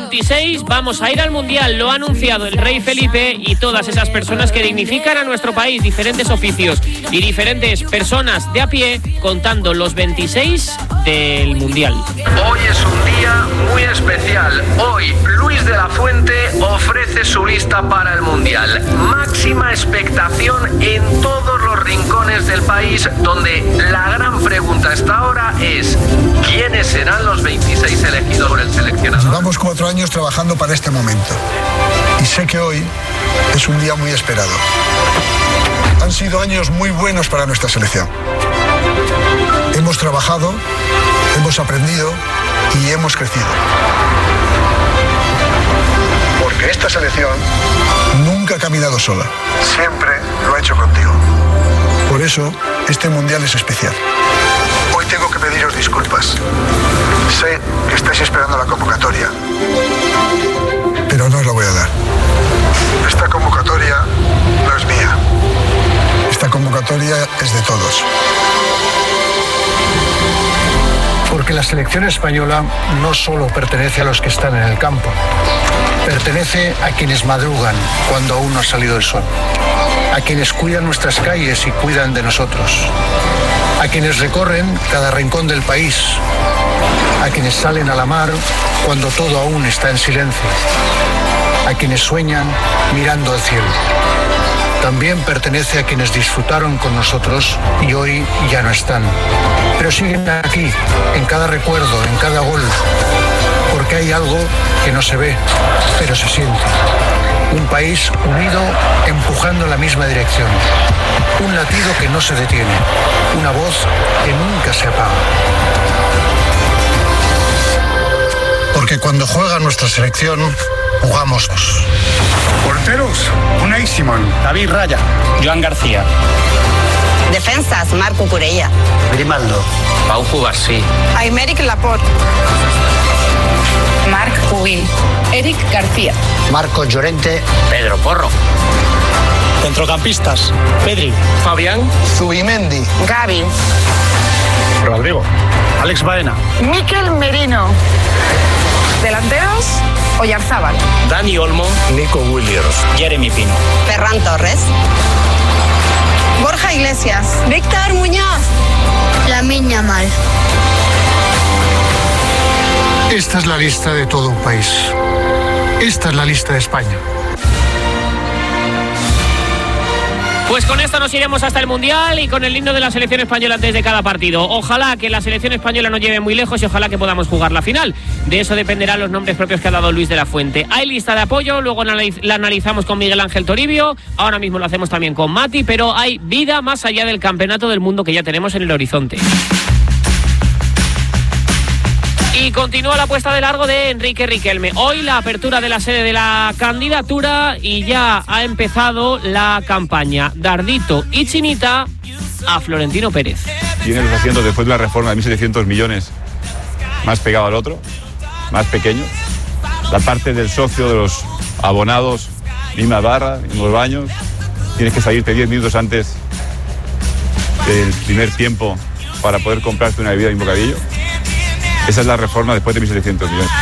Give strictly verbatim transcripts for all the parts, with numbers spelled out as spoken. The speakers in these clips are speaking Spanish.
veintiséis vamos a ir al Mundial, lo ha anunciado el rey Felipe y todas esas personas que dignifican a nuestro país, diferentes oficios y diferentes personas de a pie contando los veintiséis del Mundial. Hoy es un día muy especial. Hoy Luis de la Fuente ofrece su lista para el Mundial. Máxima expectación en todos los rincones del país, donde la gran pregunta hasta ahora es ¿quiénes serán los veintiséis elegidos por el seleccionador? Llevamos cuatro años trabajando para este momento y sé que hoy es un día muy esperado. Han sido años muy buenos para nuestra selección. Hemos trabajado, hemos aprendido y hemos crecido. Porque esta selección nunca ha caminado sola. Siempre lo ha hecho contigo. Por eso, este Mundial es especial. Hoy tengo que pediros disculpas. Sé que estáis esperando la convocatoria, pero no os la voy a dar. Esta convocatoria no es mía. Esta convocatoria es de todos. Porque la selección española no solo pertenece a los que están en el campo, pertenece a quienes madrugan cuando aún no ha salido el sol, a quienes cuidan nuestras calles y cuidan de nosotros, a quienes recorren cada rincón del país, a quienes salen a la mar cuando todo aún está en silencio, a quienes sueñan mirando al cielo. También pertenece a quienes disfrutaron con nosotros y hoy ya no están. Pero siguen aquí, en cada recuerdo, en cada gol, porque hay algo que no se ve, pero se siente. Un país unido, empujando en la misma dirección. Un latido que no se detiene. Una voz que nunca se apaga. Porque cuando juega nuestra selección, jugamos. Porteros, Unai Simón, David Raya, Joan García. Defensas, Marco Curella, Grimaldo, Pau Cubarsí, Aymeric Laporte, Marc Pubil, Eric García, Marcos Llorente, Pedro Porro. Centrocampistas, Pedri, Fabián, Zubimendi, Gavi, Rodrigo, Alex Baena, Mikel Merino. Delanteros, Oyarzábal, Dani Olmo, Nico Williams, Jeremy Pino, Ferran Torres, Borja Iglesias, Víctor Muñoz, Lamine Yamal. Esta es la lista de todo un país. Esta es la lista de España. Pues con esto nos iremos hasta el Mundial y con el himno de la selección española antes de cada partido. Ojalá que la selección española nos lleve muy lejos y ojalá que podamos jugar la final. De eso dependerán los nombres propios que ha dado Luis de la Fuente. Hay lista de apoyo, luego la analizamos con Miguel Ángel Toribio, ahora mismo lo hacemos también con Mati, pero hay vida más allá del campeonato del mundo que ya tenemos en el horizonte. Y continúa la puesta de largo de Enrique Riquelme. Hoy la apertura de la sede de la candidatura y ya ha empezado la campaña Dardito y Chinita a Florentino Pérez. Tiene los asientos después de la reforma de mil setecientos millones más pegado al otro, más pequeño. La parte del socio, de los abonados, misma barra, mismos baños. Tienes que salirte diez minutos antes del primer tiempo para poder comprarte una bebida y un bocadillo. Esa es la reforma después de mil setecientos millones.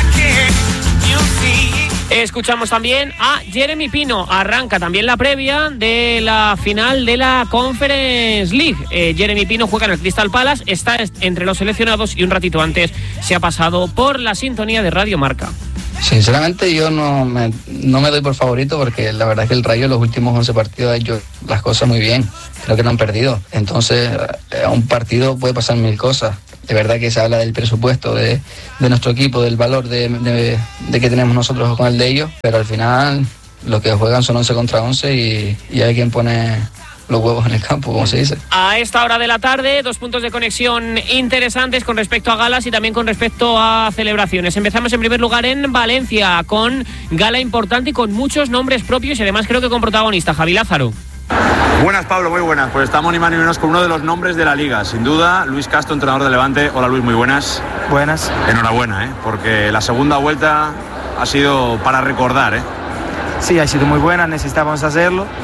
Escuchamos también a Jeremy Pino. Arranca también la previa de la final de la Conference League. Eh, Jeremy Pino juega en el Crystal Palace, está entre los seleccionados y un ratito antes se ha pasado por la sintonía de Radio Marca. Sinceramente yo no me, no me doy por favorito porque la verdad es que el Rayo en los últimos once partidos ha hecho las cosas muy bien. Creo que no han perdido. Entonces a un partido puede pasar mil cosas. De verdad que se habla del presupuesto de, de nuestro equipo, del valor de, de, de que tenemos nosotros con el de ellos, pero al final lo que juegan son once contra once y, y hay quien pone los huevos en el campo, como se dice. A esta hora de la tarde, dos puntos de conexión interesantes con respecto a galas y también con respecto a celebraciones. Empezamos en primer lugar en Valencia, con gala importante y con muchos nombres propios y además creo que con protagonista, Javi Lázaro. Buenas, Pablo, muy buenas. Pues estamos ni más ni menos con uno de los nombres de la Liga, sin duda, Luis Castro, entrenador de Levante. Hola Luis, muy buenas. Buenas. Enhorabuena, ¿eh? Porque la segunda vuelta ha sido para recordar, ¿eh? Sí, ha sido muy buena, necesitábamos hacerlo.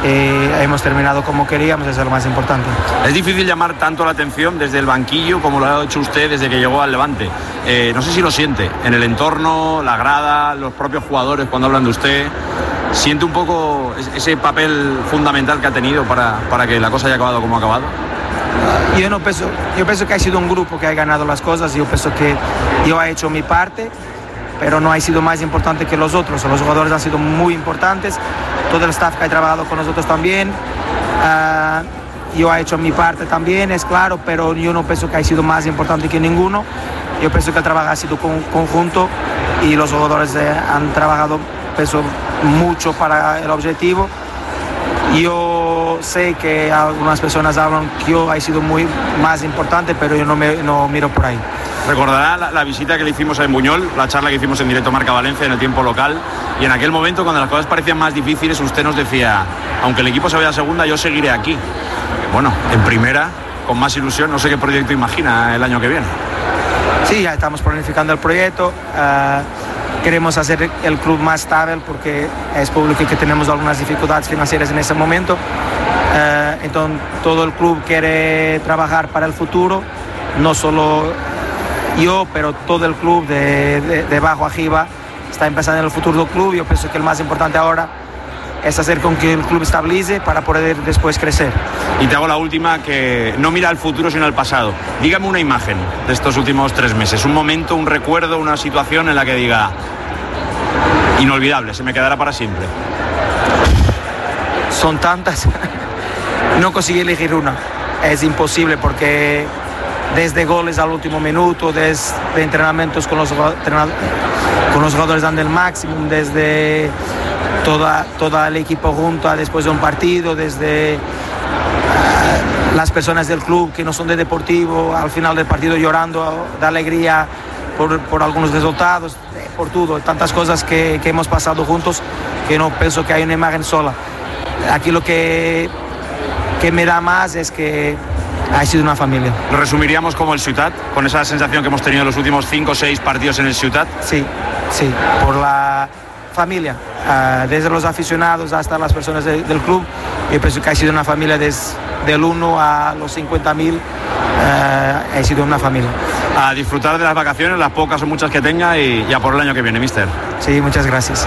eh, hemos terminado como queríamos, eso es lo más importante. Es difícil llamar tanto la atención desde el banquillo como lo ha hecho usted desde que llegó al Levante. Eh, no sé si lo siente, en el entorno, la grada, los propios jugadores cuando hablan de usted. ¿Siente un poco ese papel fundamental que ha tenido para, para que la cosa haya acabado como ha acabado? Yo no pienso, yo pienso que ha sido un grupo que ha ganado las cosas, yo pienso que yo he hecho mi parte, pero no ha sido más importante que los otros. Los jugadores han sido muy importantes, todo el staff que ha trabajado con nosotros también. Uh, yo he hecho mi parte también, es claro, pero yo no pienso que ha sido más importante que ninguno. Yo pienso que el trabajo ha sido con, conjunto y los jugadores eh, han trabajado pienso, mucho para el objetivo. Yo sé que algunas personas hablan que yo he sido muy más importante, pero yo no, me, no miro por ahí. Recordará la, la visita que le hicimos a Buñol, la charla que hicimos en directo Marca Valencia en el tiempo local, y en aquel momento cuando las cosas parecían más difíciles usted nos decía, aunque el equipo se vaya a segunda, yo seguiré aquí. Bueno, en primera, con más ilusión, no sé qué proyecto imagina el año que viene. Sí, ya estamos planificando el proyecto. Uh, Queremos hacer el club más estable porque es público que tenemos algunas dificultades financieras en ese momento. Uh, entonces todo el club quiere trabajar para el futuro, no solo yo, pero todo el club de, de, de abajo a arriba está empezando en el futuro del club. Yo pienso que el más importante ahora es hacer con que el club estabilice para poder después crecer. Y te hago la última, que no mira al futuro sino al pasado. Dígame una imagen de estos últimos tres meses, un momento, un recuerdo, una situación en la que diga inolvidable, se me quedará para siempre. Son tantas, no conseguí elegir una, es imposible porque desde goles al último minuto, desde entrenamientos con los, con los jugadores dando el máximo, desde toda, todo el equipo junto a después de un partido, desde uh, las personas del club que no son de Deportivo, al final del partido llorando de alegría por, por algunos resultados, por todo, tantas cosas que, que hemos pasado juntos que no pienso que hay una imagen sola. Aquí lo que, que me da más es que ha sido una familia. ¿Lo resumiríamos como el Ciutat, con esa sensación que hemos tenido en los últimos cinco o seis partidos en el Ciutat? Sí, sí, por la familia, uh, desde los aficionados hasta las personas de, del club. Yo pienso que ha sido una familia desde del uno a los cincuenta mil, uh, ha sido una familia. A disfrutar de las vacaciones, las pocas o muchas que tenga, y ya por el año que viene, mister. Sí, muchas gracias.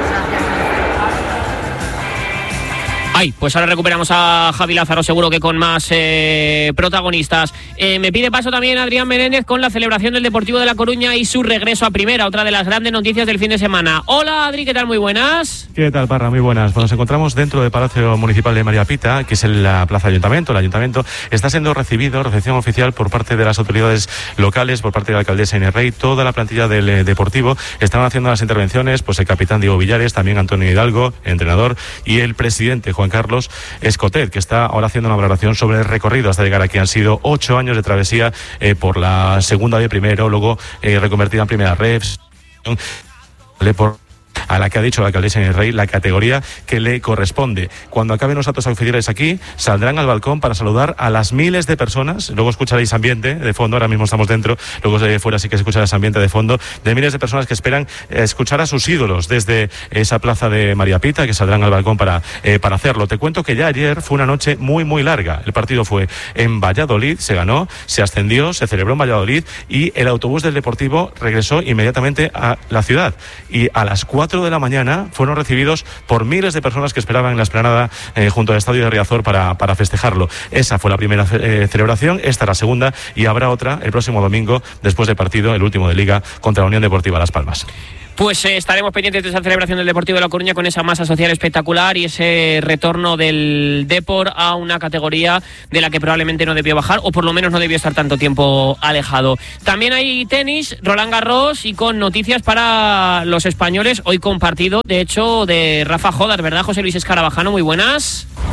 Ay, pues ahora recuperamos a Javi Lázaro, seguro que con más eh, protagonistas. Eh, me pide paso también Adrián Menéndez con la celebración del Deportivo de La Coruña y su regreso a primera, otra de las grandes noticias del fin de semana. Hola Adri, ¿qué tal? Muy buenas. ¿Qué tal, Parra? Muy buenas. Pues nos encontramos dentro del Palacio Municipal de María Pita, que es la Plaza Ayuntamiento. El Ayuntamiento está siendo recibido, recepción oficial por parte de las autoridades locales, por parte de la alcaldesa Inés Rey, toda la plantilla del eh, Deportivo. Están haciendo las intervenciones, pues el capitán Diego Villares, también Antonio Hidalgo, entrenador, y el presidente Juan Carlos Escotet, que está ahora haciendo una valoración sobre el recorrido hasta llegar aquí. Han sido ocho años de travesía eh, por la segunda de primero, luego eh, reconvertida en primera red, por a la que ha dicho la alcaldesa Inés Rey, la categoría que le corresponde. Cuando acaben los actos oficiales aquí, saldrán al balcón para saludar a las miles de personas. Luego escucharéis ambiente de fondo, ahora mismo estamos dentro, luego de fuera sí que escucharás ambiente de fondo, de miles de personas que esperan escuchar a sus ídolos desde esa plaza de María Pita, que saldrán al balcón para, eh, para hacerlo. Te cuento que ya ayer fue una noche muy, muy larga. El partido fue en Valladolid, se ganó, se ascendió, se celebró en Valladolid y el autobús del Deportivo regresó inmediatamente a la ciudad. Y a las cuatro de la mañana fueron recibidos por miles de personas que esperaban en la explanada eh, junto al estadio de Riazor para, para festejarlo. Esa fue la primera eh, celebración, esta la segunda, y habrá otra el próximo domingo después del partido, el último de Liga, contra la Unión Deportiva Las Palmas. Pues eh, estaremos pendientes de esa celebración del Deportivo de La Coruña con esa masa social espectacular y ese retorno del Depor a una categoría de la que probablemente no debió bajar, o por lo menos no debió estar tanto tiempo alejado. También hay tenis, Roland Garros, y con noticias para los españoles, hoy con partido, de hecho, de Rafa Jodas, ¿verdad, José Luis Escarabajano? Muy buenas.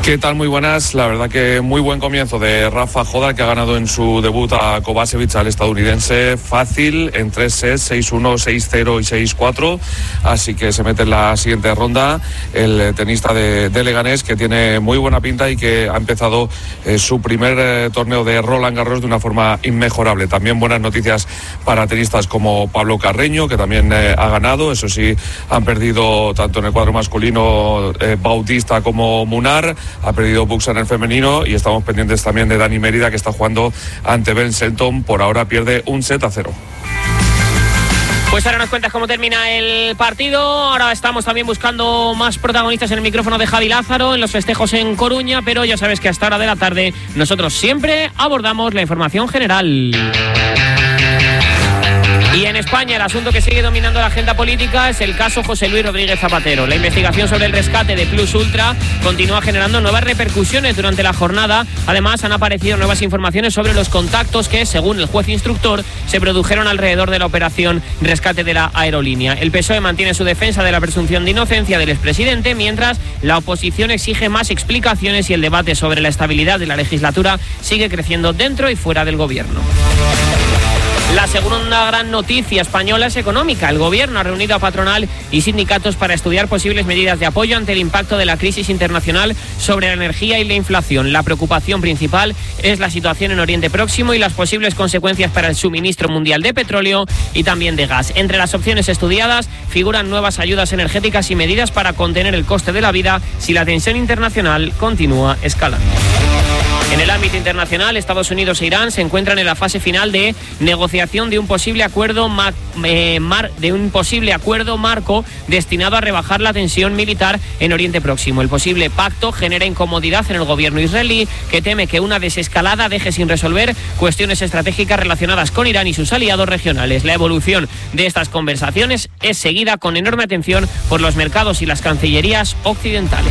¿Qué tal? Muy buenas. La verdad que muy buen comienzo de Rafa Jodar, que ha ganado en su debut a Kovacevic, al estadounidense, fácil, en tres sets, seis uno, seis cero y seis cuatro. Así que se mete en la siguiente ronda el tenista de, de Leganés, que tiene muy buena pinta y que ha empezado eh, su primer eh, torneo de Roland Garros de una forma inmejorable. También buenas noticias para tenistas como Pablo Carreño, que también eh, ha ganado. Eso sí, han perdido tanto en el cuadro masculino eh, Bautista como Munar. Ha perdido Buxa en el femenino y estamos pendientes también de Dani Mérida, que está jugando ante Ben Shelton. Por ahora pierde un set a cero. Pues ahora nos cuentas cómo termina el partido. Ahora estamos también buscando más protagonistas en el micrófono de Javi Lázaro en los festejos en Coruña, pero ya sabes que hasta hora de la tarde nosotros siempre abordamos la información general. Y en España el asunto que sigue dominando la agenda política es el caso José Luis Rodríguez Zapatero. La investigación sobre el rescate de Plus Ultra continúa generando nuevas repercusiones durante la jornada. Además, han aparecido nuevas informaciones sobre los contactos que, según el juez instructor, se produjeron alrededor de la operación rescate de la aerolínea. El P S O E mantiene su defensa de la presunción de inocencia del expresidente, mientras la oposición exige más explicaciones y el debate sobre la estabilidad de la legislatura sigue creciendo dentro y fuera del gobierno. La segunda gran noticia española es económica. El gobierno ha reunido a patronal y sindicatos para estudiar posibles medidas de apoyo ante el impacto de la crisis internacional sobre la energía y la inflación. La preocupación principal es la situación en Oriente Próximo y las posibles consecuencias para el suministro mundial de petróleo y también de gas. Entre las opciones estudiadas figuran nuevas ayudas energéticas y medidas para contener el coste de la vida si la tensión internacional continúa escalando. En el ámbito internacional, Estados Unidos e Irán se encuentran en la fase final de negociación de un posible acuerdo mar, eh, mar, de un posible acuerdo marco destinado a rebajar la tensión militar en Oriente Próximo. El posible pacto genera incomodidad en el gobierno israelí, que teme que una desescalada deje sin resolver cuestiones estratégicas relacionadas con Irán y sus aliados regionales. La evolución de estas conversaciones es seguida con enorme atención por los mercados y las cancillerías occidentales.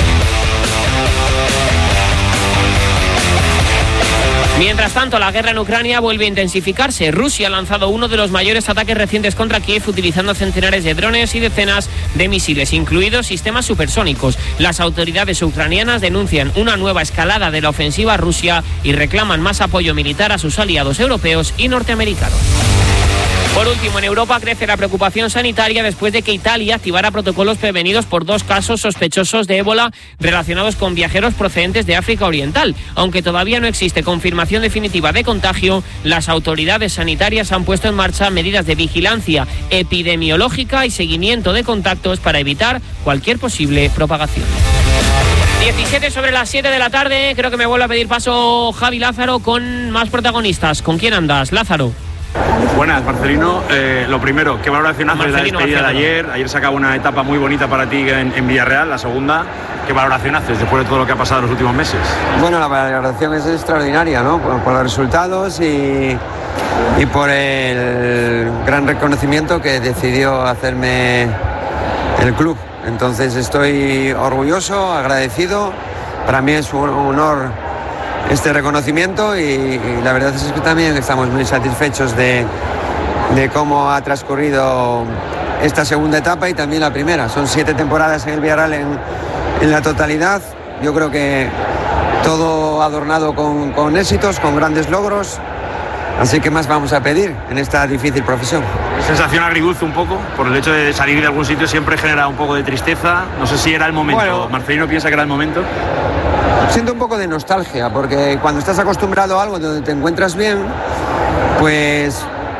Mientras tanto, la guerra en Ucrania vuelve a intensificarse. Rusia ha lanzado uno de los mayores ataques recientes contra Kiev, utilizando centenares de drones y decenas de misiles, incluidos sistemas supersónicos. Las autoridades ucranianas denuncian una nueva escalada de la ofensiva rusa y reclaman más apoyo militar a sus aliados europeos y norteamericanos. Por último, en Europa crece la preocupación sanitaria después de que Italia activara protocolos prevenidos por dos casos sospechosos de ébola relacionados con viajeros procedentes de África Oriental. Aunque todavía no existe confirmación definitiva de contagio, las autoridades sanitarias han puesto en marcha medidas de vigilancia epidemiológica y seguimiento de contactos para evitar cualquier posible propagación. diecisiete sobre las siete de la tarde, creo que me vuelve a pedir paso Javi Lázaro con más protagonistas. ¿Con quién andas, Lázaro? Buenas, Marcelino. Eh, lo primero, ¿qué valoración haces de la despedida de ayer? Ayer se acaba una etapa muy bonita para ti en, en Villarreal, la segunda. ¿Qué valoración haces después de todo lo que ha pasado en los últimos meses? Bueno, la valoración es extraordinaria, ¿no? Por, por los resultados y, y por el gran reconocimiento que decidió hacerme el club. Entonces estoy orgulloso, agradecido. Para mí es un honor este reconocimiento y, y la verdad es que también estamos muy satisfechos de, de cómo ha transcurrido esta segunda etapa y también la primera. Son siete temporadas en el Villarreal en, en la totalidad. Yo creo que todo adornado con, con éxitos, con grandes logros. Así que más vamos a pedir en esta difícil profesión. Sensación agridulce un poco, por el hecho de salir de algún sitio siempre genera un poco de tristeza. No sé si era el momento. Bueno, ¿Marcelino piensa que era el momento? Siento un poco de nostalgia, porque cuando estás acostumbrado a algo donde te encuentras bien, pues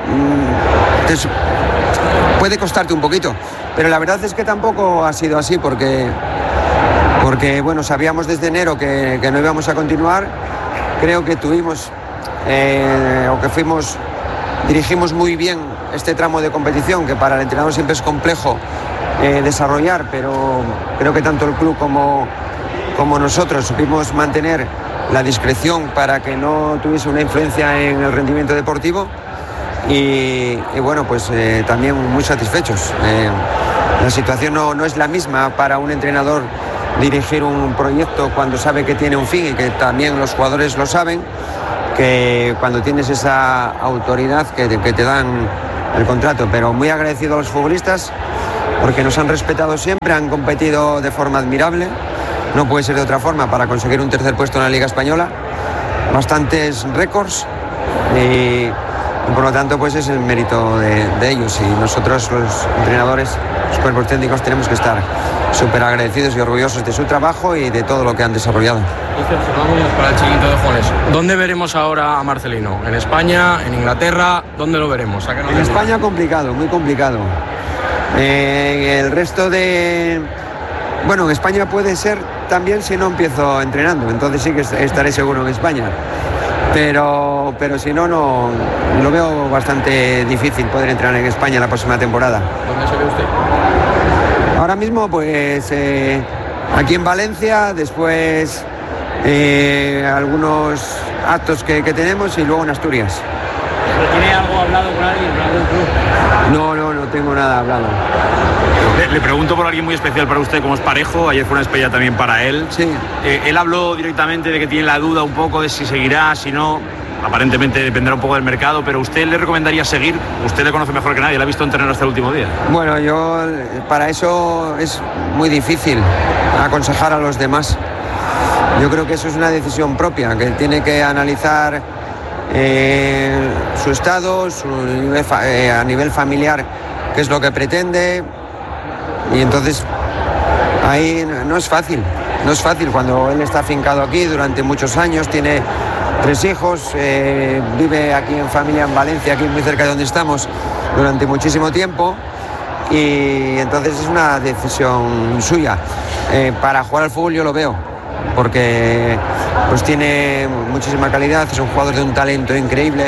te, puede costarte un poquito. Pero la verdad es que tampoco ha sido así, porque, porque bueno, sabíamos desde enero que, que no íbamos a continuar. Creo que tuvimos, eh, o que fuimos, dirigimos muy bien este tramo de competición, que para el entrenador siempre es complejo eh, desarrollar, pero creo que tanto el club como como nosotros supimos mantener la discreción para que no tuviese una influencia en el rendimiento deportivo y, y bueno, pues eh, también muy satisfechos. Eh, la situación no, no es la misma para un entrenador dirigir un proyecto cuando sabe que tiene un fin y que también los jugadores lo saben, que cuando tienes esa autoridad que, que te dan el contrato. Pero muy agradecido a los futbolistas porque nos han respetado siempre, han competido de forma admirable no puede ser de otra forma, para conseguir un tercer puesto en la Liga Española, bastantes récords y, y por lo tanto pues es el mérito de, de ellos, y nosotros los entrenadores, los cuerpos técnicos, tenemos que estar súper agradecidos y orgullosos de su trabajo y de todo lo que han desarrollado. Vamos para el chiquito de Juanes. ¿Dónde veremos ahora a Marcelino? ¿En España? ¿En Inglaterra? ¿Dónde lo veremos? En España complicado, muy complicado. Eh, el resto de... Bueno, en España puede ser también si no empiezo entrenando, entonces sí que estaré seguro en España. Pero, pero si no, no lo veo bastante difícil poder entrenar en España la próxima temporada. ¿Dónde se ve usted? Ahora mismo, pues eh, aquí en Valencia, después eh, algunos actos que, que tenemos y luego en Asturias. ¿Tiene algo hablado con alguien, con algún club? No, no, no tengo nada hablado. Le, le pregunto por alguien muy especial para usted, como es Parejo. Ayer fue una despedida también para él. Sí. Eh, él habló directamente de que tiene la duda un poco de si seguirá, si no. Aparentemente dependerá un poco del mercado, pero ¿usted le recomendaría seguir? Usted le conoce mejor que nadie, le ha visto entrenar hasta el último día. Bueno, yo para eso es muy difícil aconsejar a los demás. Yo creo que eso es una decisión propia, que tiene que analizar eh, su estado, su nivel, eh, a nivel familiar, qué es lo que pretende. Y entonces ahí no es fácil, no es fácil cuando él está afincado aquí durante muchos años, tiene tres hijos, eh, vive aquí en familia en Valencia, aquí muy cerca de donde estamos, durante muchísimo tiempo, y entonces es una decisión suya. Eh, para jugar al fútbol yo lo veo, porque pues tiene muchísima calidad, es un jugador de un talento increíble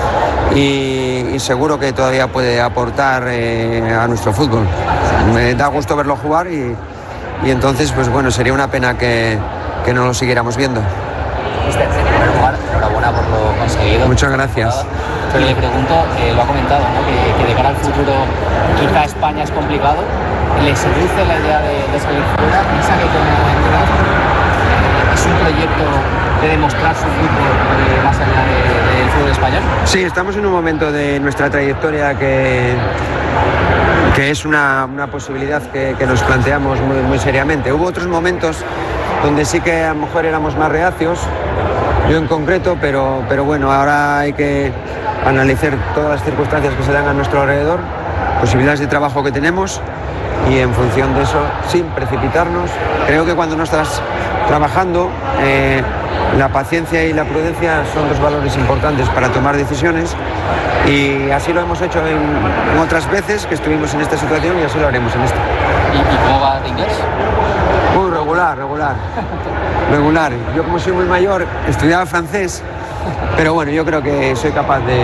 y, y seguro que todavía puede aportar eh, a nuestro fútbol. Me da gusto verlo jugar y, y entonces pues bueno, sería una pena que, que no lo siguiéramos viendo. Mister, en primer lugar, enhorabuena por lo conseguido. Muchas gracias. Y le pregunto, eh, lo ha comentado, ¿no? que, que de cara al futuro quizá España es complicado. ¿Le seduce la idea de, de salir fuera? ¿Piensa que como entrenador eh, es un proyecto de demostrar su fútbol eh, más allá de, del fútbol español? Sí, estamos en un momento de nuestra trayectoria que, que es una, una posibilidad que, que nos planteamos muy, muy seriamente. Hubo otros momentos donde sí que a lo mejor éramos más reacios, yo en concreto, pero, pero bueno, ahora hay que analizar todas las circunstancias que se dan a nuestro alrededor, posibilidades de trabajo que tenemos, y en función de eso, sin precipitarnos, creo que cuando no estás trabajando, eh, la paciencia y la prudencia son dos valores importantes para tomar decisiones, y así lo hemos hecho en, en otras veces que estuvimos en esta situación, y así lo haremos en esta. ¿Y, y cómo va de inglés? Muy regular, regular, regular. Yo, como soy muy mayor, estudiaba francés, pero bueno, yo creo que soy capaz de,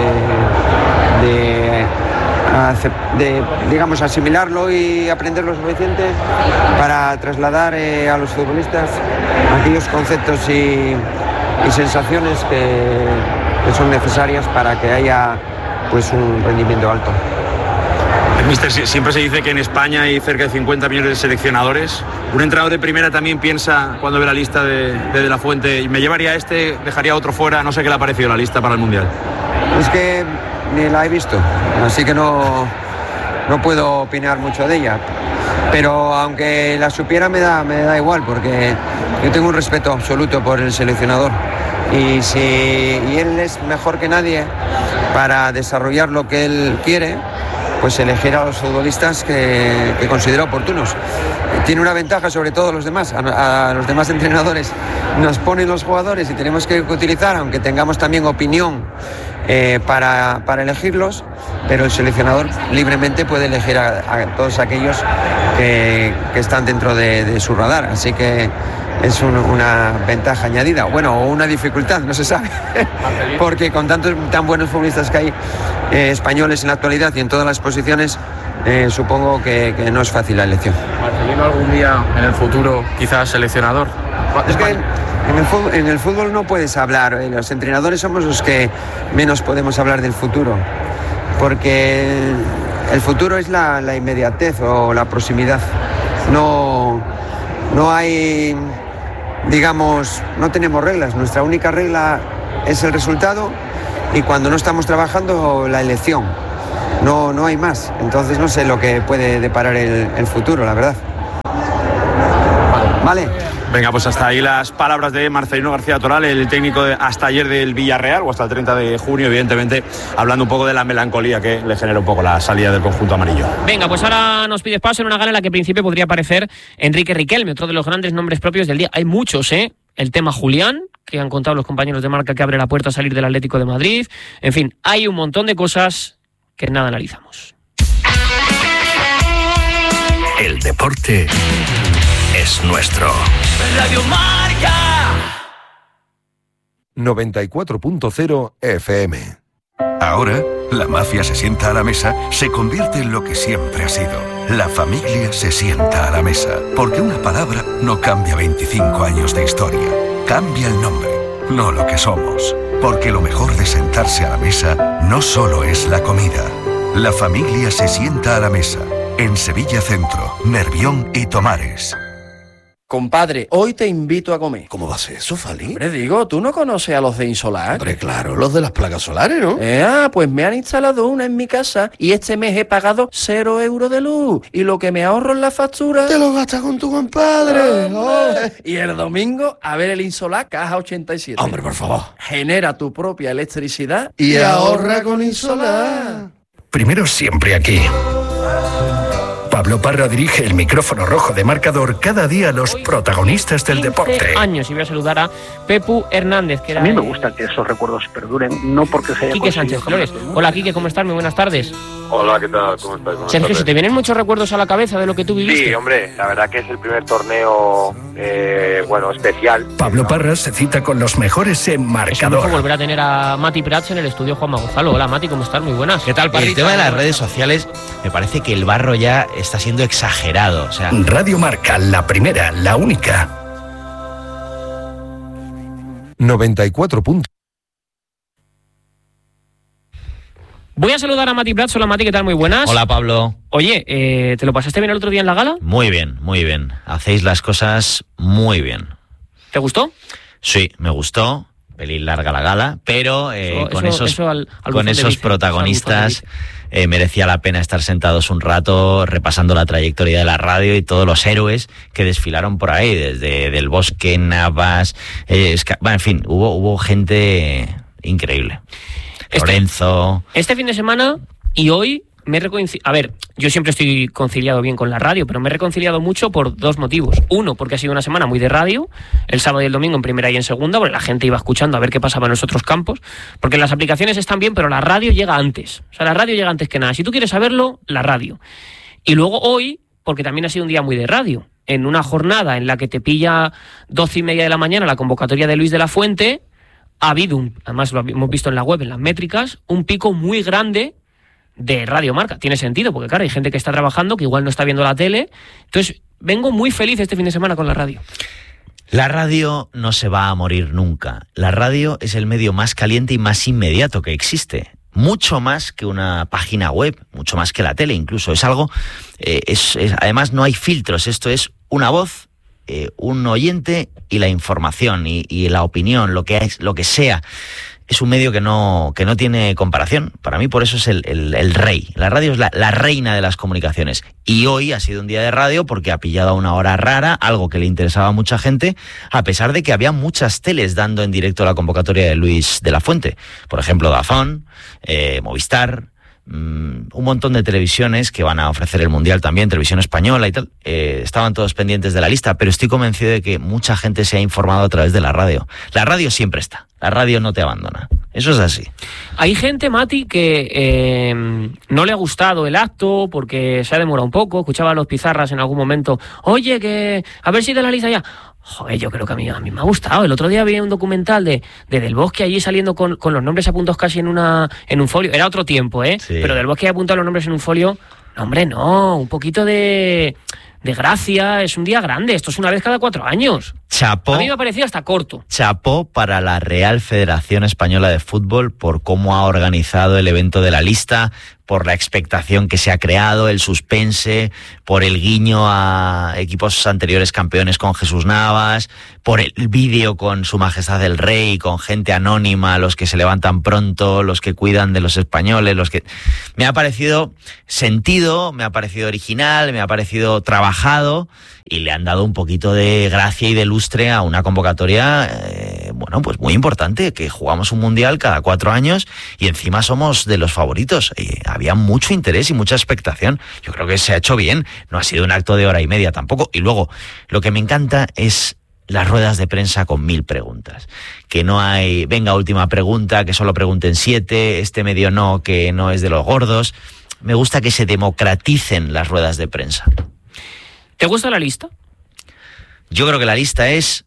de, de digamos, asimilarlo y aprender lo suficiente para trasladar eh, a los futbolistas aquellos conceptos y, y sensaciones que, que son necesarias para que haya pues un rendimiento alto. Mister, siempre se dice que en España hay cerca de cincuenta millones de seleccionadores. Un entrenador de primera también piensa, cuando ve la lista de, de, de la Fuente, y me llevaría a este, dejaría a otro fuera. No sé qué le ha parecido la lista para el Mundial. Es que ni la he visto, así que no, no puedo opinar mucho de ella. Pero aunque la supiera me da, me da igual, porque yo tengo un respeto absoluto por el seleccionador. Y si y él es mejor que nadie para desarrollar lo que él quiere, pues elegir a los futbolistas que, que considera oportunos. Tiene una ventaja sobre todos los demás, a, a los demás entrenadores nos ponen los jugadores y tenemos que utilizar, aunque tengamos también opinión eh, para, para elegirlos, pero el seleccionador libremente puede elegir a, a todos aquellos que, que están dentro de, de su radar, así que es un, una ventaja añadida, bueno, o una dificultad, no se sabe, porque con tantos tan buenos futbolistas que hay eh, españoles en la actualidad y en todas las posiciones, eh, supongo que, que no es fácil la elección. Marcelino algún día en el futuro quizás seleccionador. Es que en el fútbol, en el fútbol no puedes hablar, eh, los entrenadores somos los que menos podemos hablar del futuro, porque el futuro es la, la inmediatez o la proximidad, no, no hay... digamos, no tenemos reglas, nuestra única regla es el resultado y cuando no estamos trabajando la elección, no, no hay más, entonces no sé lo que puede deparar el, el futuro, la verdad. ¿vale? Venga, pues hasta ahí las palabras de Marcelino García Toral, el técnico de, hasta ayer del Villarreal, o hasta el treinta de junio, evidentemente, hablando un poco de la melancolía que le genera un poco la salida del conjunto amarillo. Venga, pues ahora nos pides paso en una gala en la que en principio podría aparecer Enrique Riquelme, otro de los grandes nombres propios del día. Hay muchos, ¿eh? El tema Julián, que han contado los compañeros de Marca, que abre la puerta a salir del Atlético de Madrid. En fin, hay un montón de cosas que nada analizamos. El deporte es nuestro. Radio Marca noventa y cuatro punto cero F M. Ahora, la mafia se sienta a la mesa, se convierte en lo que siempre ha sido. La familia se sienta a la mesa, porque una palabra no cambia veinticinco años de historia. Cambia el nombre, no lo que somos. Porque lo mejor de sentarse a la mesa no solo es la comida. La familia se sienta a la mesa. En Sevilla Centro, Nervión y Tomares. Compadre, hoy te invito a comer. ¿Cómo va a ser eso, Fali? Hombre, digo, ¿tú no conoces a los de Insolar? Hombre, claro, los de las placas solares, ¿no? Eh, ah, pues me han instalado una en mi casa y este mes he pagado cero euros de luz. Y lo que me ahorro en la factura... ¡Te lo gastas con tu compadre! Oh. Y el domingo, a ver el Insolar Caja ochenta y siete. Hombre, por favor. Genera tu propia electricidad y, y ahorra con Insolar. Primero siempre aquí. Pablo Parra dirige el micrófono rojo de Marcador cada día a los protagonistas del deporte. Años y voy a saludar a Pepu Hernández, que era... A mí me gusta que esos recuerdos perduren, no porque se haya Quique Sánchez Flores. Hola, Quique, ¿cómo estás? Muy buenas tardes. Hola, ¿qué tal? ¿Cómo estás? Buenas Sergio, tardes. ¿se te vienen muchos recuerdos a la cabeza de lo que tú viviste? Sí, hombre, la verdad que es el primer torneo, eh, bueno, especial. Pablo Parra se cita con los mejores en Marcador. Es volver a tener a Mati Prats en el estudio Juanma Gonzalo. Hola, Mati, ¿cómo estás? Muy buenas. ¿Qué tal, Parrita? El tema de las redes sociales, me parece que el barro ya está siendo exagerado. O sea... Radio Marca, la primera, la única. noventa y cuatro puntos. Voy a saludar a Mati Prats. Hola, Mati, ¿qué tal? Muy buenas. Hola, Pablo. Oye, eh, ¿te lo pasaste bien el otro día en la gala? Muy bien, muy bien. Hacéis las cosas muy bien. ¿Te gustó? Sí, me gustó. Pelín larga la gala, pero eh, eso, con eso, esos, eso al, al con esos dice, protagonistas eh, merecía la pena estar sentados un rato repasando la trayectoria de la radio y todos los héroes que desfilaron por ahí, desde Del Bosque, Navas, eh, Esca... bueno, en fin, hubo, hubo gente increíble. Este, Lorenzo... Este fin de semana y hoy me he reconciliado... A ver, yo siempre estoy conciliado bien con la radio, pero me he reconciliado mucho por dos motivos. Uno, porque ha sido una semana muy de radio, el sábado y el domingo en primera y en segunda, porque la gente iba escuchando a ver qué pasaba en los otros campos, porque las aplicaciones están bien, pero la radio llega antes. O sea, la radio llega antes que nada. Si tú quieres saberlo, la radio. Y luego hoy, porque también ha sido un día muy de radio, en una jornada en la que te pilla doce y media de la mañana la convocatoria de Luis de la Fuente, ha habido, un, además lo hemos visto en la web, en las métricas, un pico muy grande de Radio Marca. Tiene sentido, porque claro, hay gente que está trabajando, que igual no está viendo la tele. Entonces, vengo muy feliz este fin de semana con la radio. La radio no se va a morir nunca. La radio es el medio más caliente y más inmediato que existe. Mucho más que una página web, mucho más que la tele incluso. Es algo, eh, es, es, además no hay filtros. Esto es una voz, eh, un oyente y la información y, y la opinión, lo que es, lo que sea. Es un medio que no, que no tiene comparación. Para mí, por eso es el, el, el rey. La radio es la, la reina de las comunicaciones. Y hoy ha sido un día de radio porque ha pillado a una hora rara, algo que le interesaba a mucha gente, a pesar de que había muchas teles dando en directo la convocatoria de Luis de la Fuente. Por ejemplo, Dazón, eh, Movistar, mmm, un montón de televisiones que van a ofrecer el Mundial también, Televisión Española y tal. Eh, estaban todos pendientes de la lista, pero estoy convencido de que mucha gente se ha informado a través de la radio. La radio siempre está. La radio no te abandona. Eso es así. Hay gente, Mati, que eh, no le ha gustado el acto porque se ha demorado un poco. Escuchaba a los Pizarras en algún momento. Oye, que a ver si te la lista ya. Joder, yo creo que a mí, a mí me ha gustado. El otro día vi un documental de, de Del Bosque allí saliendo con, con los nombres apuntados casi en una en un folio. Era otro tiempo, ¿eh? Sí. Pero Del Bosque ha apuntado los nombres en un folio. No, hombre, no. Un poquito de... de gracia, es un día grande, esto es una vez cada cuatro años. Chapó. A mí me parecía hasta corto. Chapó para la Real Federación Española de Fútbol por cómo ha organizado el evento de la lista, por la expectación que se ha creado, el suspense, por el guiño a equipos anteriores campeones con Jesús Navas, por el vídeo con Su Majestad el Rey, con gente anónima, los que se levantan pronto, los que cuidan de los españoles, los que... Me ha parecido sentido, me ha parecido original, me ha parecido trabajado, y le han dado un poquito de gracia y de lustre a una convocatoria, eh, bueno, pues muy importante, que jugamos un mundial cada cuatro años y encima somos de los favoritos. Eh, había mucho interés y mucha expectación. Yo creo que se ha hecho bien, no ha sido un acto de hora y media tampoco. Y luego, lo que me encanta es las ruedas de prensa con mil preguntas. Que no hay, venga, última pregunta, que solo pregunten siete, este medio no, que no es de los gordos. Me gusta que se democraticen las ruedas de prensa. ¿Te gusta la lista? Yo creo que la lista es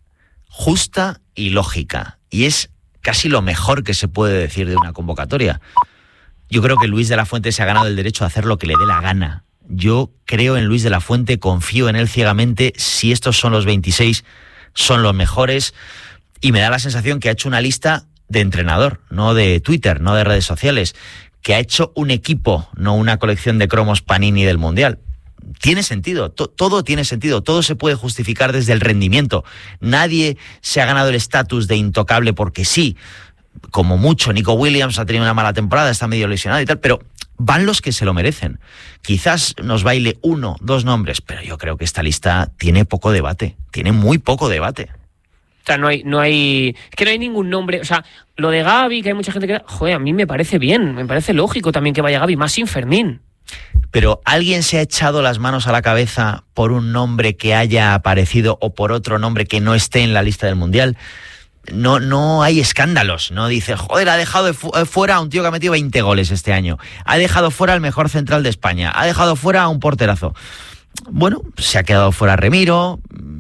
justa y lógica, y es casi lo mejor que se puede decir de una convocatoria. Yo creo que Luis de la Fuente se ha ganado el derecho a hacer lo que le dé la gana. Yo creo en Luis de la Fuente, confío en él ciegamente. Si estos son los veintiséis, son los mejores, y me da la sensación que ha hecho una lista de entrenador, no de Twitter, no de redes sociales, que ha hecho un equipo, no una colección de cromos Panini del Mundial. Tiene sentido, to- todo tiene sentido, todo se puede justificar desde el rendimiento. Nadie se ha ganado el estatus de intocable porque sí. Como mucho, Nico Williams ha tenido una mala temporada, está medio lesionado y tal, pero van los que se lo merecen. Quizás nos baile uno, dos nombres, pero yo creo que esta lista tiene poco debate, tiene muy poco debate. O sea, no hay, no hay, es que no hay ningún nombre. O sea, lo de Gavi, que hay mucha gente que... Joder, a mí me parece bien, me parece lógico también que vaya Gavi, más sin Fermín. Pero ¿alguien se ha echado las manos a la cabeza por un nombre que haya aparecido o por otro nombre que no esté en la lista del Mundial? No, no hay escándalos, no dice, joder, ha dejado de fu- fuera a un tío que ha metido veinte goles este año, ha dejado fuera al mejor central de España, ha dejado fuera a un porterazo. Bueno, se ha quedado fuera Remiro,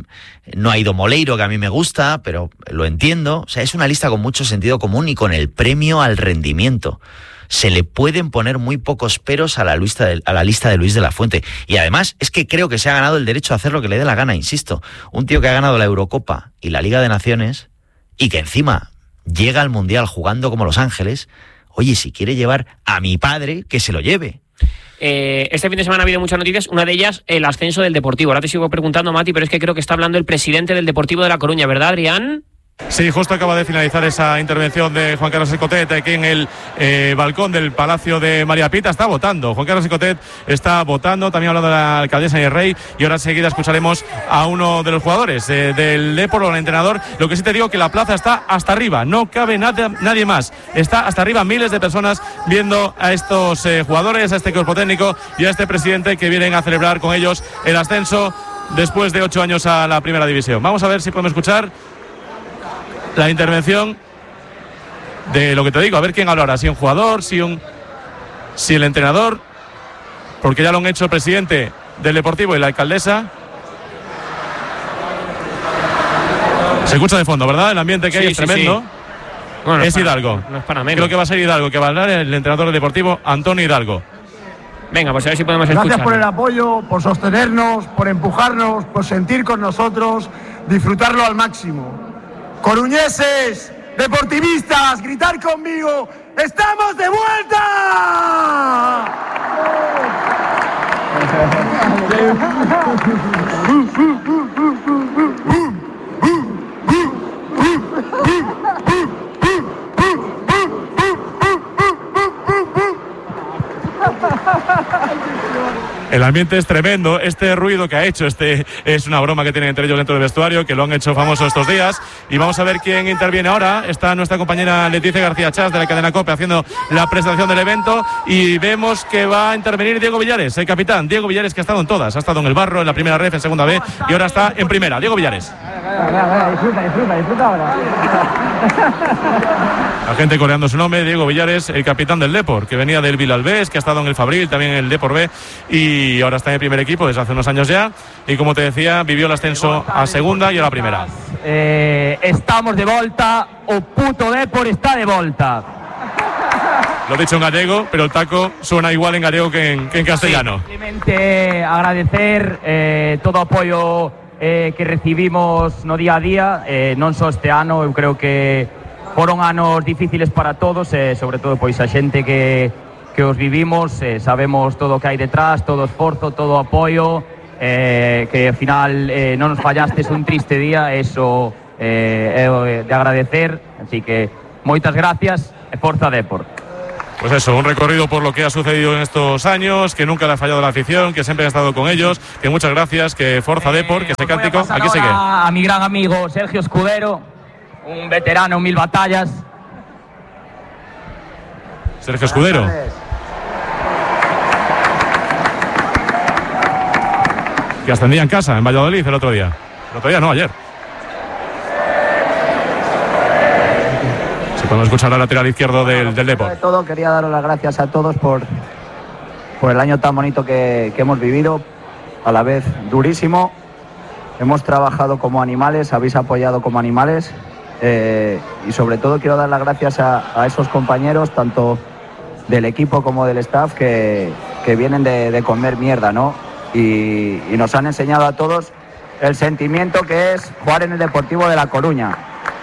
no ha ido Moleiro, que a mí me gusta, pero lo entiendo. O sea, es una lista con mucho sentido común y con el premio al rendimiento. Se le pueden poner muy pocos peros a la lista de, a la lista de Luis de la Fuente. Y además es que creo que se ha ganado el derecho a hacer lo que le dé la gana, insisto. Un tío que ha ganado la Eurocopa y la Liga de Naciones y que encima llega al Mundial jugando como Los Ángeles. Oye, si quiere llevar a mi padre, que se lo lleve. Eh, este fin de semana ha habido muchas noticias, una de ellas el ascenso del Deportivo. Ahora te sigo preguntando, Mati, pero es que creo que está hablando el presidente del Deportivo de La Coruña, ¿verdad, Adrián? Sí, justo acaba de finalizar esa intervención de Juan Carlos Escotet aquí en el eh, balcón del Palacio de María Pita. Está votando, Juan Carlos Escotet está votando, también hablando de la alcaldesa y el rey, y ahora enseguida escucharemos a uno de los jugadores eh, del Depor, o el entrenador. Lo que sí te digo que la plaza está hasta arriba, no cabe nada, nadie más, está hasta arriba, miles de personas viendo a estos eh, jugadores, a este cuerpo técnico y a este presidente que vienen a celebrar con ellos el ascenso después de ocho años a la primera división. Vamos a ver si podemos escuchar la intervención de lo que te digo, a ver quién habla ahora, si un jugador, si un si el entrenador, porque ya lo han hecho el presidente del Deportivo y la alcaldesa. Se escucha de fondo, ¿verdad? El ambiente que hay Sí, es sí, tremendo. sí. Bueno, es no es para- Hidalgo. no es para menos. Creo que va a ser Hidalgo, que va a hablar el entrenador del Deportivo, Antonio Hidalgo. Venga, pues a ver si podemos Gracias escucharlo. por el apoyo, por sostenernos, por empujarnos, por sentir con nosotros, disfrutarlo al máximo. Coruñeses, deportivistas, gritar conmigo, ¡estamos de vuelta! El ambiente es tremendo, este ruido que ha hecho, este es una broma que tienen entre ellos dentro del vestuario, que lo han hecho famoso estos días. Y vamos a ver quién interviene ahora. Está nuestra compañera Leticia García Chas de la cadena COPE haciendo la presentación del evento, y vemos que va a intervenir Diego Villares, el capitán. Diego Villares, que ha estado en todas, ha estado en el Barro, en la primera ref, en segunda B, y ahora está en primera. Diego Villares. Disfruta, disfruta, disfruta ahora. La gente coreando su nombre, Diego Villares, el capitán del Depor, que venía del Vilalbés, que ha estado en el Fabril, también en el Depor B, y ahora está en el primer equipo desde hace unos años ya. Y como te decía, vivió el ascenso a segunda y a la primera. Eh, estamos de volta, o puto Depor está de volta. Lo he dicho en gallego, pero el taco suena igual en gallego que en, que en castellano. Simplemente agradecer eh, todo o apoio eh, que recibimos no día a día, eh, non só este ano. Eu creo que foron anos difíciles para todos, e eh, sobre todo pois a xente que que os vivimos, eh, sabemos todo lo que hay detrás, todo esfuerzo, todo apoyo, eh, que al final eh, no nos fallaste, es un triste día, eso eh, eh, de agradecer, así que muchas gracias e Forza Depor. Pues eso, un recorrido por lo que ha sucedido en estos años, que nunca le ha fallado la afición, que siempre ha estado con ellos, que muchas gracias, que Forza eh, Depor, que ese cántico, aquí sigue. A mi gran amigo Sergio Escudero, un veterano en mil batallas. Sergio Escudero. Que ascendía en casa, en Valladolid, el otro día. El otro día no, ayer. Si podemos escuchar al lateral izquierdo del, del Depor. Sobre todo, quería daros las gracias a todos por, por el año tan bonito que, que hemos vivido, a la vez durísimo. Hemos trabajado como animales, habéis apoyado como animales. Eh, y sobre todo quiero dar las gracias a, a esos compañeros, tanto del equipo como del staff, que, que vienen de, de comer mierda, ¿no? Y, y nos han enseñado a todos el sentimiento que es jugar en el Deportivo de La Coruña.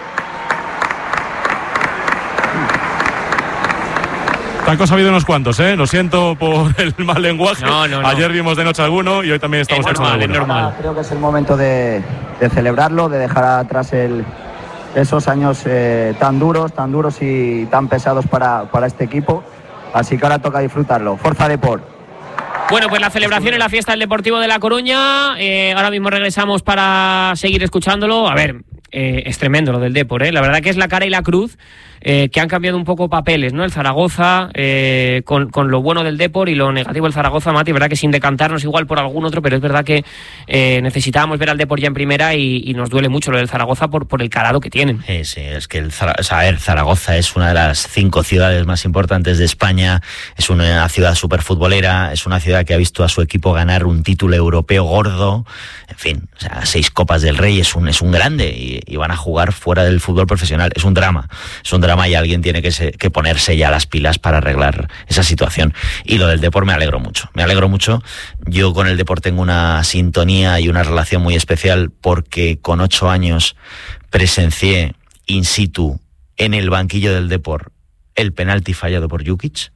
Tacos ha habido unos cuantos, ¿eh? Lo siento por el mal lenguaje. No, no, no. Ayer vimos de noche alguno y hoy también estamos es normal, escuchando es normal. Creo que es el momento de, de celebrarlo, de dejar atrás el, esos años eh, tan duros, tan duros y tan pesados para, para este equipo. Así que ahora toca disfrutarlo. Forza Depor. Bueno, pues la celebración en la fiesta del Deportivo de La Coruña. Eh, ahora mismo regresamos para seguir escuchándolo. A ver, eh, es tremendo lo del Depor, ¿eh? La verdad que es la cara y la cruz, eh, que han cambiado un poco papeles, ¿no? El Zaragoza, eh, con, con lo bueno del Depor y lo negativo del Zaragoza, Mati, verdad que sin decantarnos igual por algún otro, pero es verdad que eh, necesitábamos ver al Depor ya en primera y, y nos duele mucho lo del Zaragoza por, por el calado que tienen. Sí, sí, es que el Zara- o sea, a ver, Zaragoza es una de las cinco ciudades más importantes de España, es una ciudad súper futbolera, es una ciudad que ha visto a su equipo ganar un título europeo gordo, en fin, o sea, seis Copas del Rey, es un, es un grande y, y van a jugar fuera del fútbol profesional, es un drama, es un drama y alguien tiene que, se, que ponerse ya las pilas para arreglar esa situación. Y lo del Depor me alegro mucho, me alegro mucho. Yo con el Depor tengo una sintonía y una relación muy especial porque con ocho años presencié in situ en el banquillo del Depor el penalti fallado por Jukic.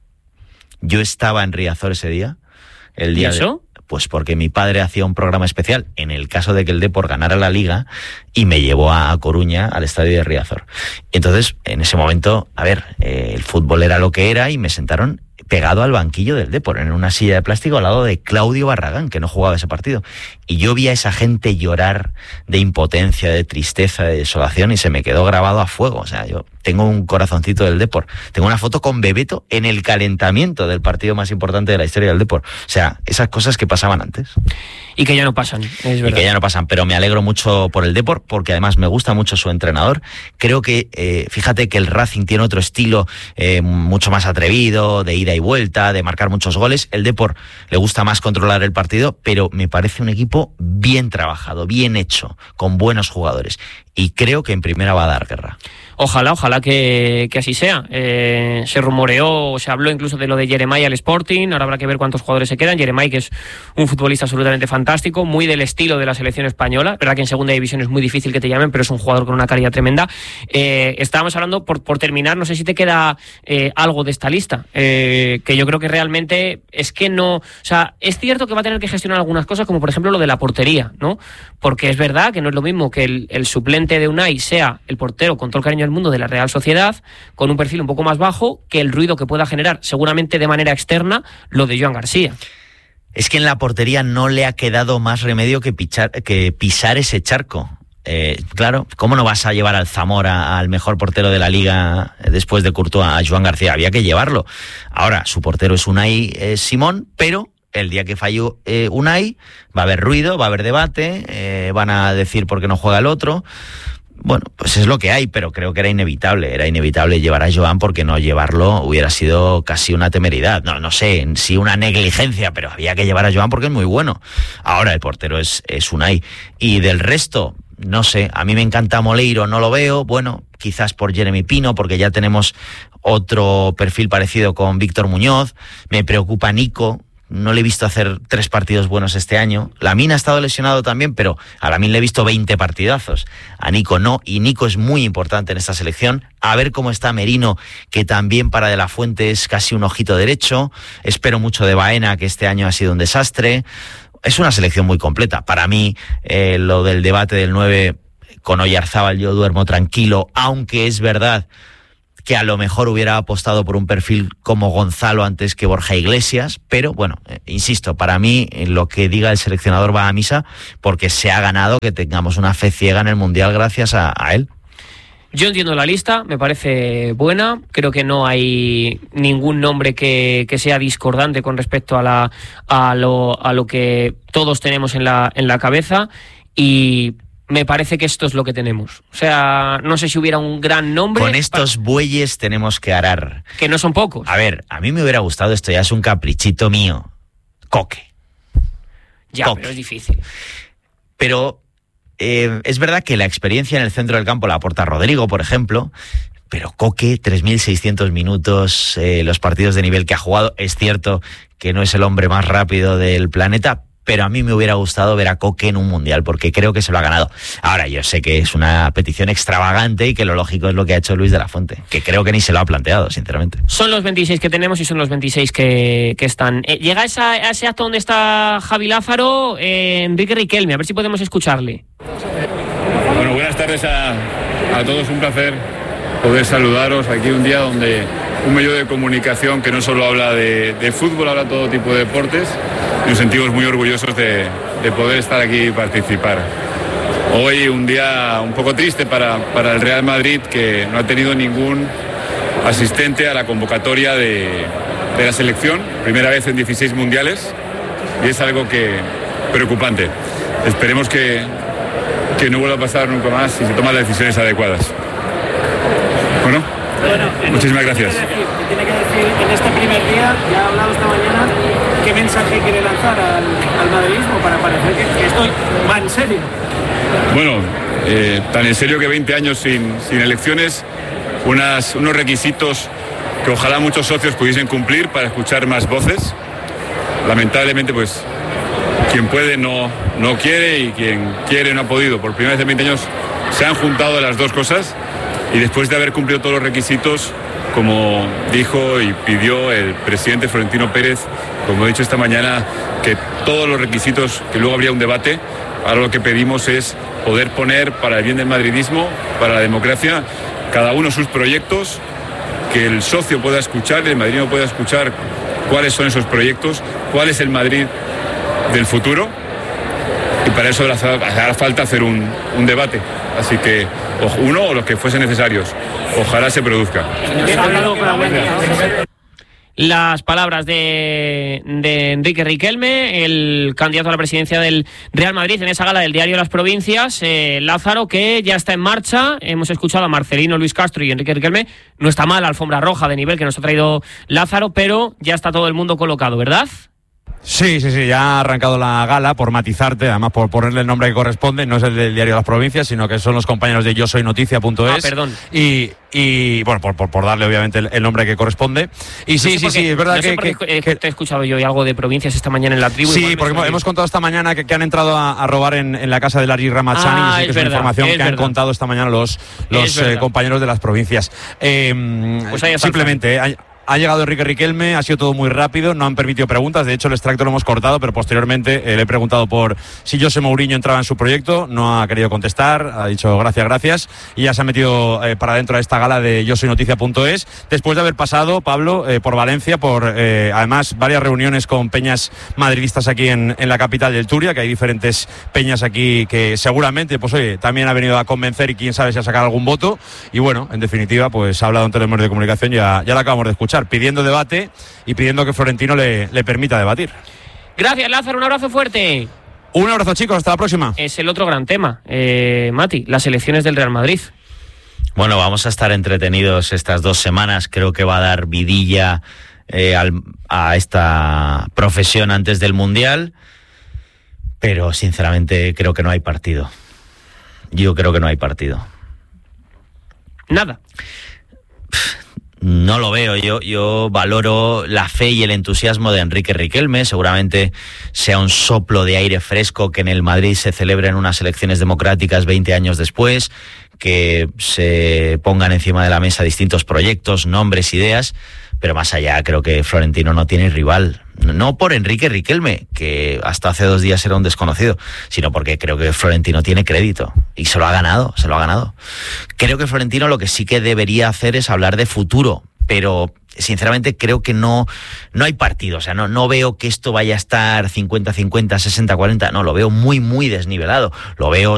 Yo estaba en Riazor ese día. El día ¿Y eso? De, pues porque mi padre hacía un programa especial en el caso de que el Depor ganara la Liga y me llevó a Coruña, al estadio de Riazor. Entonces, en ese momento, a ver, eh, el fútbol era lo que era y me sentaron pegado al banquillo del Depor, en una silla de plástico al lado de Claudio Barragán, que no jugaba ese partido. Y yo vi a esa gente llorar de impotencia, de tristeza, de desolación, y se me quedó grabado a fuego. O sea, yo tengo un corazoncito del Depor. Tengo una foto con Bebeto en el calentamiento del partido más importante de la historia del Depor. O sea, esas cosas que pasaban antes. Y que ya no pasan, es verdad. Y que ya no pasan, pero me alegro mucho por el Depor, porque además me gusta mucho su entrenador. Creo que, eh, fíjate que el Racing tiene otro estilo eh, mucho más atrevido, de ida y vuelta, de marcar muchos goles. El Depor le gusta más controlar el partido, pero me parece un equipo bien trabajado, bien hecho, con buenos jugadores. Y creo que en primera va a dar guerra. Ojalá, ojalá que, que así sea. Eh, se rumoreó, se habló incluso de lo de Jeremai al Sporting. Ahora habrá que ver cuántos jugadores se quedan. Jeremai, que es un futbolista absolutamente fantástico, muy del estilo de la selección española. Verdad que en segunda división es muy difícil que te llamen, pero es un jugador con una calidad tremenda. Eh, estábamos hablando, por, por terminar, no sé si te queda eh, algo de esta lista, eh, que yo creo que realmente es que no... O sea, es cierto que va a tener que gestionar algunas cosas, como por ejemplo lo de la portería, ¿no? Porque es verdad que no es lo mismo que el, el suplente de Unai sea el portero con todo el cariño del mundo de la Real Sociedad, con un perfil un poco más bajo, que el ruido que pueda generar seguramente de manera externa lo de Joan García. Es que en la portería no le ha quedado más remedio que, pichar, que pisar ese charco. Eh, claro, ¿cómo no vas a llevar al Zamora, al mejor portero de la Liga después de Courtois, a Joan García? Había que llevarlo. Ahora, su portero es Unai eh, Simón, pero el día que falló eh, Unai va a haber ruido, va a haber debate, eh, van a decir por qué no juega el otro. Bueno, pues es lo que hay, pero creo que era inevitable, era inevitable llevar a Joan, porque no llevarlo hubiera sido casi una temeridad, no, no sé, sí una negligencia, pero había que llevar a Joan porque es muy bueno. Ahora el portero es, es Unai, y del resto, no sé, a mí me encanta Moleiro, no lo veo, bueno, quizás por Jeremy Pino, porque ya tenemos otro perfil parecido con Víctor Muñoz, me preocupa Nico, no le he visto hacer tres partidos buenos este año. Lamine ha estado lesionado también, pero a Lamine le he visto veinte partidazos. A Nico no, y Nico es muy importante en esta selección. A ver cómo está Merino, que también para De la Fuente es casi un ojito derecho. Espero mucho de Baena, que este año ha sido un desastre. Es una selección muy completa. Para mí, eh, lo del debate del nueve con Oyarzábal yo duermo tranquilo, aunque es verdad que a lo mejor hubiera apostado por un perfil como Gonzalo antes que Borja Iglesias, pero bueno, eh, insisto, para mí lo que diga el seleccionador va a misa, porque se ha ganado que tengamos una fe ciega en el Mundial gracias a, a él. Yo entiendo la lista, me parece buena, creo que no hay ningún nombre que, que sea discordante con respecto a, la, a, lo, a lo que todos tenemos en la, en la cabeza, y me parece que esto es lo que tenemos. O sea, no sé si hubiera un gran nombre. Con estos para... bueyes tenemos que arar. Que no son pocos. A ver, a mí me hubiera gustado, esto ya es un caprichito mío, Coque. Ya, Coque. Pero es difícil. Pero eh, es verdad que la experiencia en el centro del campo la aporta Rodrigo, por ejemplo, pero Coque, tres mil seiscientos minutos, eh, los partidos de nivel que ha jugado, es cierto que no es el hombre más rápido del planeta, pero a mí me hubiera gustado ver a Coque en un Mundial, porque creo que se lo ha ganado. Ahora, yo sé que es una petición extravagante y que lo lógico es lo que ha hecho Luis de la Fuente, que creo que ni se lo ha planteado, sinceramente. Son los veintiséis que tenemos y son los veintiséis que, que están. Eh, llega a, esa, a ese acto donde está Javi Lázaro, eh, Enrique Riquelme, a ver si podemos escucharle. Bueno, buenas tardes a, a todos, un placer poder saludaros aquí un día donde un medio de comunicación que no solo habla de, de fútbol, habla de todo tipo de deportes, y nos sentimos muy orgullosos de, de poder estar aquí y participar. Hoy un día un poco triste para, para el Real Madrid, que no ha tenido ningún asistente a la convocatoria de, de la selección, primera vez en dieciséis mundiales, y es algo que preocupante. Esperemos que, que no vuelva a pasar nunca más y se tomen las decisiones adecuadas. Bueno, bueno muchísimas gracias. ¿Qué tiene que decir en este primer día? Ya ha hablado esta mañana. ¿Qué mensaje quiere lanzar al, al madridismo para parecer que, que esto va en serio? Bueno, eh, tan en serio que veinte años sin, sin elecciones, unas, unos requisitos que ojalá muchos socios pudiesen cumplir para escuchar más voces. Lamentablemente, pues, quien puede no, no quiere, y quien quiere no ha podido. Por primera vez en veinte años se han juntado las dos cosas, y después de haber cumplido todos los requisitos, como dijo y pidió el presidente Florentino Pérez, como he dicho esta mañana, que todos los requisitos, que luego habría un debate, ahora lo que pedimos es poder poner para el bien del madridismo, para la democracia, cada uno sus proyectos, que el socio pueda escuchar, el madridismo pueda escuchar cuáles son esos proyectos, cuál es el Madrid del futuro, y para eso hará falta hacer un, un debate. Así que uno o los que fuesen necesarios, ojalá se produzca. Las palabras de, de Enrique Riquelme, el candidato a la presidencia del Real Madrid, en esa gala del diario Las Provincias. eh, Lázaro, que ya está en marcha. Hemos escuchado a Marcelino, Luis Castro y Enrique Riquelme. No está mal la alfombra roja de nivel que nos ha traído Lázaro, pero ya está todo el mundo colocado, ¿verdad? Sí, sí, sí, ya ha arrancado la gala, por matizarte, además por ponerle el nombre que corresponde, no es el del diario Las Provincias, sino que son los compañeros de yo soy noticia punto es. Ah, perdón. Y, y bueno, por, por, por darle obviamente el, el nombre que corresponde. Y sí, sí, sí, es verdad no sé que, que, que, que te he escuchado yo y algo de provincias esta mañana en la tribu. Sí, porque hemos, hemos contado esta mañana que, que han entrado a, a robar en, en la casa de Larry Ramazani, ah, y sí que es, es verdad, una información es que verdad. han contado esta mañana los, los eh, compañeros de Las Provincias. Eh, pues ahí simplemente... Hay, Ha llegado Enrique Riquelme, ha sido todo muy rápido, no han permitido preguntas, de hecho el extracto lo hemos cortado, pero posteriormente eh, le he preguntado por si José Mourinho entraba en su proyecto, no ha querido contestar, ha dicho gracias, gracias, y ya se ha metido eh, para adentro a esta gala de yo soy noticia punto es, después de haber pasado, Pablo, eh, por Valencia, por eh, además varias reuniones con peñas madridistas aquí en, en la capital del Turia, que hay diferentes peñas aquí que seguramente, pues oye, también ha venido a convencer y quién sabe si ha sacado algún voto, y bueno, en definitiva, pues ha hablado ante los medios de comunicación, ya, ya lo acabamos de escuchar, pidiendo debate y pidiendo que Florentino le, le permita debatir. Gracias, Lázaro, un abrazo fuerte. Un abrazo, chicos, hasta la próxima. Es el otro gran tema, eh, Mati, las elecciones del Real Madrid. Bueno, vamos a estar entretenidos estas dos semanas, creo que va a dar vidilla eh, al, a esta profesión antes del Mundial, pero sinceramente creo que no hay partido. Yo creo que no hay partido. Nada. No lo veo, yo, yo valoro la fe y el entusiasmo de Enrique Riquelme, seguramente sea un soplo de aire fresco que en el Madrid se celebren unas elecciones democráticas veinte años después, que se pongan encima de la mesa distintos proyectos, nombres, ideas, pero más allá creo que Florentino no tiene rival. No por Enrique Riquelme, que hasta hace dos días era un desconocido, sino porque creo que Florentino tiene crédito y se lo ha ganado, se lo ha ganado. Creo que Florentino lo que sí que debería hacer es hablar de futuro, pero sinceramente creo que no, no hay partido. O sea, no, no veo que esto vaya a estar cincuenta cincuenta, sesenta cuarenta, no, lo veo muy, muy desnivelado. Lo veo